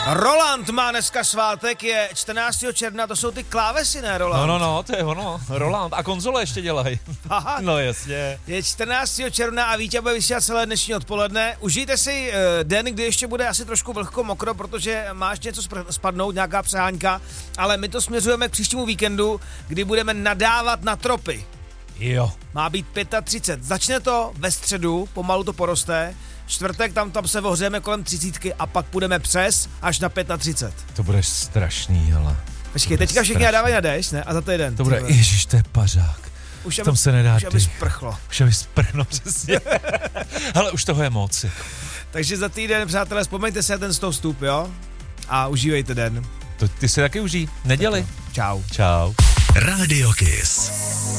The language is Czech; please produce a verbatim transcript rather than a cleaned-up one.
Roland má dneska svátek, je čtrnáctého června, to jsou ty klávesy, ne, Roland? No, no, no, to je ono, Roland. A konzole ještě dělají. Aha. No jasně. Je čtrnáctého června a Vítě bude vysílat celé dnešní odpoledne. Užijte si uh, den, kdy ještě bude asi trošku vlhko mokro, protože máš něco spr- spadnout, nějaká přeháňka, ale my to směřujeme k příštímu víkendu, kdy budeme nadávat na tropy. Jo. Má být třicet pět. Začne to ve středu, pomalu to poroste. Čtvrtek tam, tam se ohřejeme kolem třicítky a pak půjdeme přes až na třicet pět. To bude strašný, hele. Počkej, teďka všichni dávají na déšť, ne? A za týden. To bude, ježiš, to je pařák. Už tam se nedá Už aby dých. sprchlo. Už aby sprchlo, přesně. Hele, už toho je moc. Takže za týden, přátelé, vzpomeňte si na ten sto vstup, jo? A užívejte den. To ty si taky užij. Neděli. Čau. Čau. Radio Kiss.